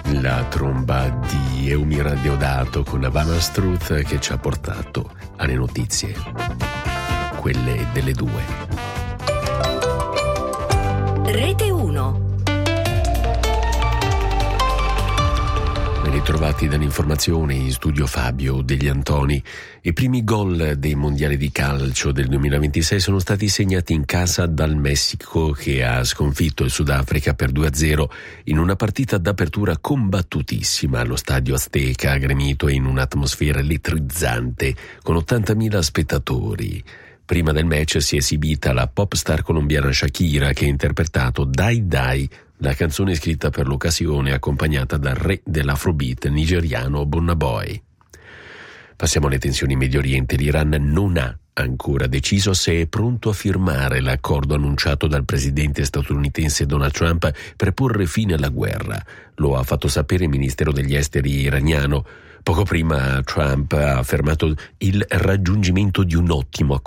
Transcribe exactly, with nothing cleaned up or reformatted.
La tromba di Eumira Deodato con Havana Struth che ci ha portato alle notizie, quelle delle due. Rete uno. Ben ritrovati dall'informazione, in studio Fabio Degli Antoni. I primi gol dei mondiali di calcio del duemilaventisei sono stati segnati in casa dal Messico, che ha sconfitto il Sudafrica per due a zero in una partita d'apertura combattutissima allo stadio Azteca, gremito in un'atmosfera elettrizzante con ottantamila spettatori. Prima del match si è esibita la pop star colombiana Shakira, che ha interpretato Dai Dai, la canzone scritta per l'occasione, accompagnata dal re dell'afrobeat nigeriano Burna Boy. Passiamo alle tensioni in Medio Oriente. L'Iran non ha ancora deciso se è pronto a firmare l'accordo annunciato dal presidente statunitense Donald Trump per porre fine alla guerra. Lo ha fatto sapere il Ministero degli Esteri iraniano. Poco prima Trump ha affermato il raggiungimento di un ottimo